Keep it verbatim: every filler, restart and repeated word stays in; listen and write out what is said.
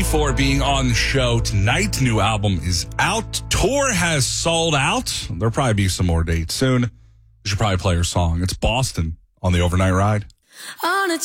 For being on the show tonight. New album is out. Tour has sold out. There'll probably be some more dates soon. We should probably play her song. It's Boston on the Overnight Ride. On a